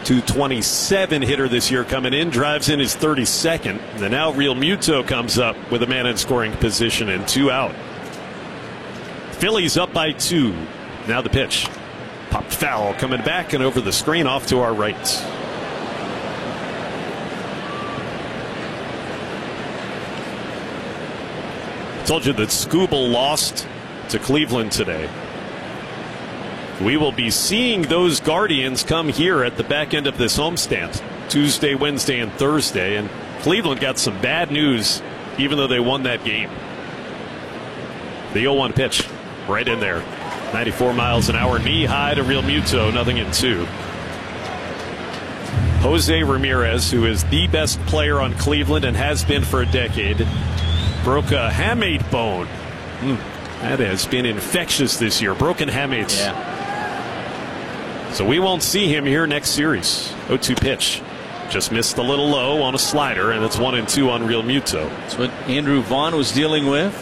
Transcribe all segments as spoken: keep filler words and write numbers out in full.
two twenty-seven hitter this year coming in, drives in his thirty-second. And now Real Muto comes up with a man in scoring position and two out. Phillies up by two. Now the pitch. Popped foul coming back and over the screen off to our right. Told you that Skubal lost to Cleveland today. We will be seeing those Guardians come here at the back end of this homestand Tuesday, Wednesday, and Thursday. And Cleveland got some bad news, even though they won that game. The oh one pitch right in there. ninety-four miles an hour, knee high to Real Muto, nothing in two. Jose Ramirez, who is the best player on Cleveland and has been for a decade, broke a hamate bone. Mm, that has been infectious this year. Broken hamates. Yeah. So we won't see him here next series. oh two pitch. Just missed a little low on a slider, and it's one and two on Real Muto. That's what Andrew Vaughn was dealing with.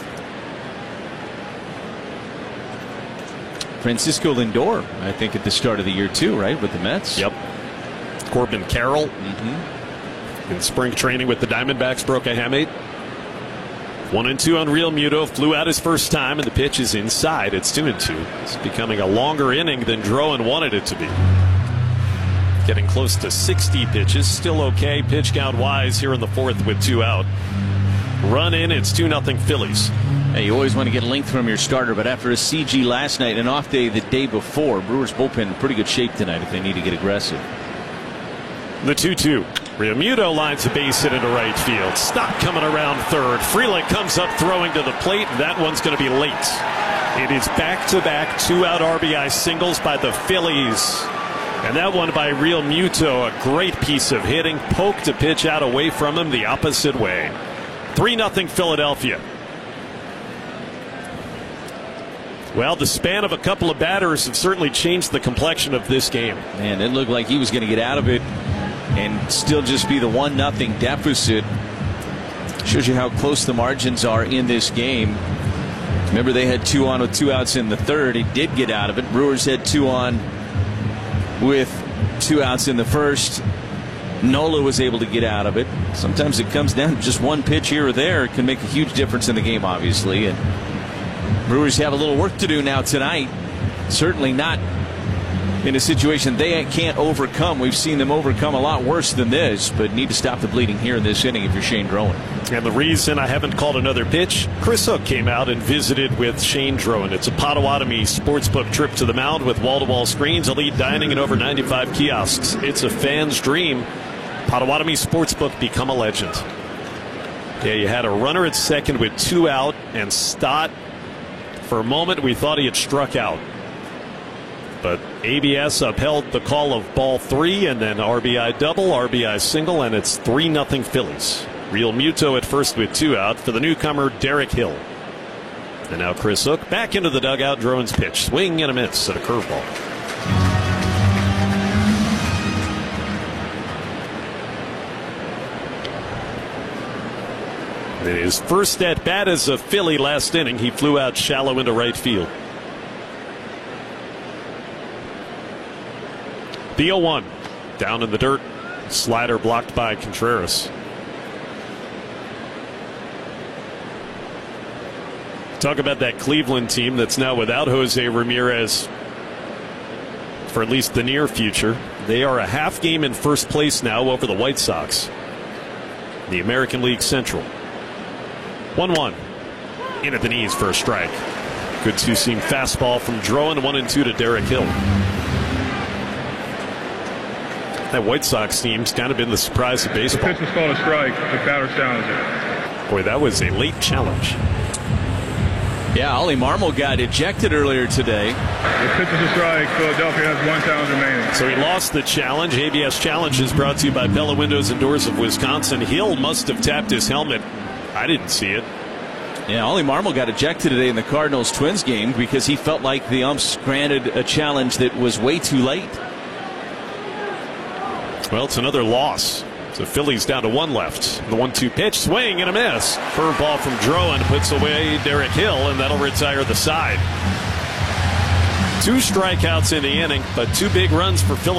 Francisco Lindor, I think, at the start of the year, too, right, with the Mets? Yep. Corbin Carroll Mm-hmm. in spring training with the Diamondbacks broke a hamate. One and two on Real Muto. Flew out his first time, and the pitch is inside. It's two and two. It's becoming a longer inning than Drowan wanted it to be. Getting close to sixty pitches. Still okay pitch count wise here in the fourth with two out. Run in. It's two nothing Phillies. Hey, you always want to get length from your starter, but after a C G last night, an off day the day before, Brewers bullpen in pretty good shape tonight if they need to get aggressive. The two two. Real Muto lines a base hit into right field. Stock coming around third. Freeland comes up throwing to the plate. That one's going to be late. It is back-to-back two-out R B I singles by the Phillies. And that one by Real Muto, a great piece of hitting. Poked a pitch out away from him the opposite way. three nothing Philadelphia. Well, the span of a couple of batters have certainly changed the complexion of this game. Man, it looked like he was going to get out of it and still just be the one nothing deficit. Shows you how close the margins are in this game. Remember, they had two on with two outs in the third. He did get out of it. Brewers had two on with two outs in the first. Nola was able to get out of it. Sometimes it comes down to just one pitch here or there. It can make a huge difference in the game, obviously. And Brewers have a little work to do now tonight. Certainly not in a situation they can't overcome. We've seen them overcome a lot worse than this, but need to stop the bleeding here in this inning if you're Shane Drowan. And the reason I haven't called another pitch, Chris Hook came out and visited with Shane Drowan. It's a Potawatomi Sportsbook trip to the mound with wall-to-wall screens, elite dining, and over ninety-five kiosks. It's a fan's dream. Potawatomi Sportsbook, become a legend. Yeah, you had a runner at second with two out, and Stott, for a moment, we thought he had struck out. But A B S upheld the call of ball three, and then R B I double, R B I single, and it's three nothing Phillies. Real Muto at first with two out for the newcomer Derek Hill. And now Chris Hook back into the dugout. Drowan's pitch. Swing and a miss at a curveball. In his first at bat as a Philly last inning, he flew out shallow into right field. The oh one down in the dirt. Slider blocked by Contreras. Talk about that Cleveland team that's now without Jose Ramirez for at least the near future. They are a half game in first place now over the White Sox, the American League Central. one one. In at the knees for a strike. Good two-seam fastball from Drowan. One and two to Derek Hill. That White Sox team's kind of been the surprise of baseball. The pitch was called a strike. The batter's challenging. Boy, that was a late challenge. Yeah, Ollie Marmol got ejected earlier today. The pitch is a strike. Philadelphia has one challenge remaining. So he lost the challenge. A B S Challenge is brought to you by Pella Windows and Doors of Wisconsin. Hill must have tapped his helmet. I didn't see it. Yeah, Ollie Marmol got ejected today in the Cardinals Twins game because he felt like the umps granted a challenge that was way too late. Well, it's another loss. So Phillies down to one left. The one two pitch, swing and a miss. Curveball from Drowan puts away Derek Hill, and that'll retire the side. Two strikeouts in the inning, but two big runs for Phillies.